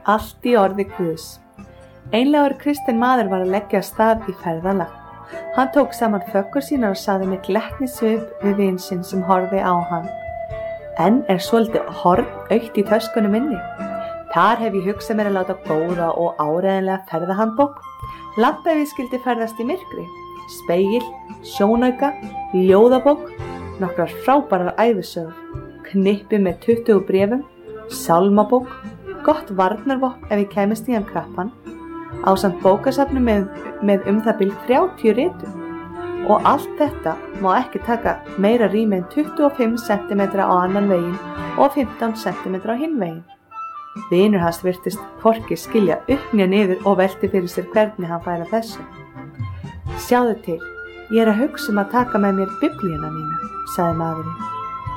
Allt í orði Guðs. Einlægur kristinn maður var að leggja af stað í ferðalag. Hann tók saman föggur sínar og sagði með glettnissvip við vin sinn sem horfði á hann: En svolítið horn autt í töskunni minni. Þar hef ég hugsað mér að láta góða og áreiðanlega ferðahandbók, lampa ef ég skyldi ferðast í myrkri, spegil, sjónauka, ljóðabók, nokkrar frábærar ævisögur, knippi með 20 bréfum, sálmabók, gott varnarvopn ef ég kæmist í hann krappan, ásamt bókasafni með það bil 30 ritum. Og allt þetta má ekki taka meira rými en 25 cm á annan veginn og 15 cm á hinn veginn. Vinur hans virtist hvorki skilja upp né niður og velti fyrir sér hvernig hann færi að þessu. Sjáðu til, ég að hugsa að taka með mér biblíuna mína, sagði maðurinn.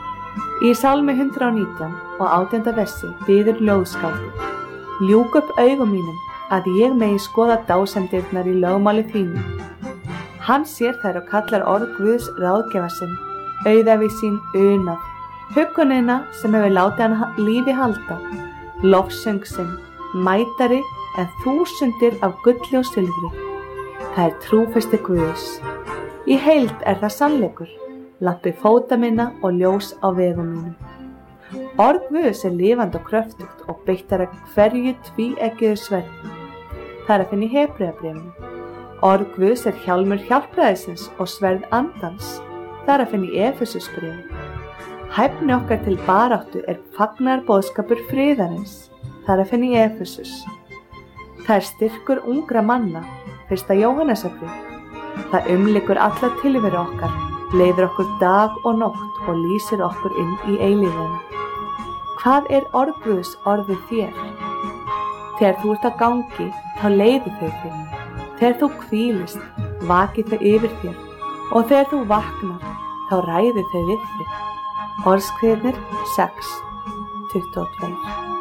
Í Sálmi 119 og 18. versi biður ljóðskáldið: Ljúk upp augum mínum að ég megi skoða dásemdirnar í lögmáli þínu. Hann sér þær og kallar orð Guðs ráðgjafa sinn, auðæfi sín unað, huggunina sem hefur látið hann lífi halda, lofsöng sinn, mætari en þúsundir af gulli og silfri. Það trúfesti Guðs. Í heild það sannleikur, lampi fóta minna og ljós á vegum mínum. Orð Guðs lifandi og kröftugt og beittar að hverju tvíeggiðu sverði. Það að finna í Hebreabréfinu. Orð Guðs hjálmur hjálpræðisins og sverð andans. Það að finna í Efesusbréfi. Hæfni okkar til baráttu fagnaðarboðskapur friðarins. Það að finna í Efesus. Það styrkur ungra manna. 1. Jóhannesarbréf. Það umlykur alla tilveru okkar, leiðir okkur dag og nótt og lýsir okkur inn í eilífðina. Hvað orð Guðs orðið þér? Þegar þú ert á gangi, þá leiðir þau þig. Þegar þú hvílist, vakir þau yfir þér. Og þegar þú vaknar, þá ræðir þau við þig. Orðskviðnir 6:22.